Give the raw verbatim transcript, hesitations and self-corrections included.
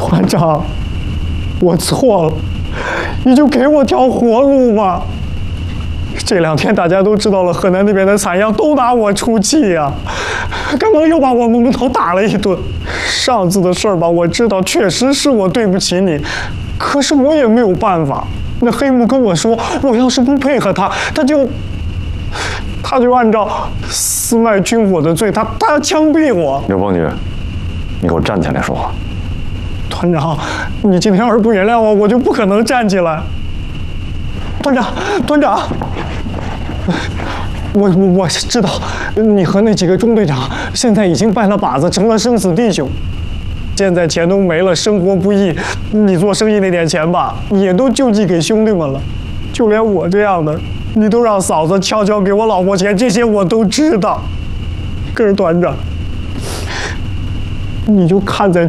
团长，我错了，你就给我条活路吧。这两天大家都知道了，河南那边的采样都拿我出气呀、啊，刚刚又把我蒙头打了一顿。上次的事儿吧，我知道确实是我对不起你，可是我也没有办法。那黑木跟我说，我要是不配合他，他就他就按照私卖军火的罪，他他要枪毙我。 刘凤举，你给我站起来说话。 团长，你今天要是不原谅我，我就不可能站起来。团长，团长，我我我知道，你和那几个中队长现在已经拜了把子，成了生死弟兄。现在钱都没了，生活不易，你做生意那点钱吧，也都救济给兄弟们了。就连我这样的，你都让嫂子悄悄给我老婆钱，这些我都知道。可是团长，你就看在